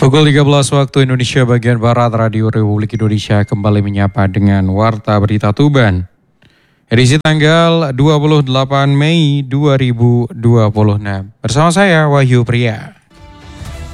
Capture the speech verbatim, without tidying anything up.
Pukul tiga belas waktu Indonesia bagian Barat, Radio Republik Indonesia kembali menyapa dengan Warta Berita Tuban. Edisi tanggal dua puluh delapan Mei dua ribu dua puluh enam. Bersama saya Wahyu Pria.